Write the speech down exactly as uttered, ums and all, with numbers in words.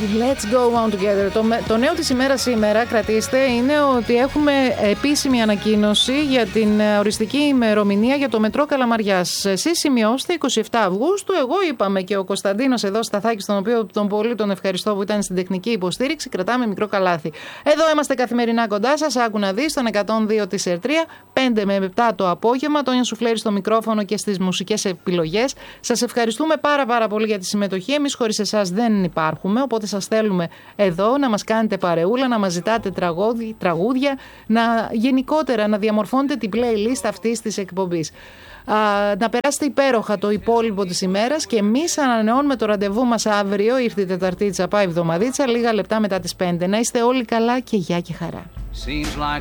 Let's go on together. Το, το νέο της ημέρας σήμερα, κρατήστε, είναι ότι έχουμε επίσημη ανακοίνωση για την οριστική ημερομηνία για το μετρό Καλαμαριάς. Εσείς σημειώστε εικοστή εβδόμη Αυγούστου. Εγώ είπαμε και ο Κωνσταντίνος εδώ Σταθάκης, τον οποίο τον πολύ τον ευχαριστώ που ήταν στην τεχνική υποστήριξη. Κρατάμε μικρό καλάθι. Εδώ είμαστε καθημερινά κοντά σας. Άκου να δεις στον εκατόν δύο της Ερτρία, πέντε με επτά το απόγευμα. Τόνια Σουφλέρη στο μικρόφωνο και στις μουσικές επιλογές. Σας ευχαριστούμε πάρα πάρα πολύ για τη συμμετοχή. Εμείς χωρίς εσάς δεν υπάρχουμε, οπότε σας θέλουμε εδώ να μας κάνετε παρεούλα, να μας ζητάτε τραγούδι, τραγούδια, να γενικότερα να διαμορφώνετε την playlist αυτής της εκπομπής. Α, να περάσετε υπέροχα το υπόλοιπο της ημέρας και εμείς ανανεώνουμε το ραντεβού μας αύριο. Ήρθε η Τεταρτίτσα, πάει εβδομαδίτσα, λίγα λεπτά μετά τις πέντε. Να είστε όλοι καλά και γεια και χαρά.